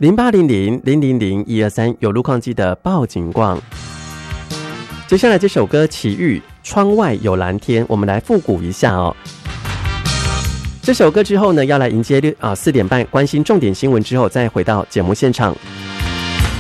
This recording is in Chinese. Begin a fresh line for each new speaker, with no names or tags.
0800-000-123有路况记得报警光。接下来这首歌齐豫窗外有蓝天，我们来复古一下哦。这首歌之后呢，要来迎接4点半关心重点新闻之后，再回到节目现场。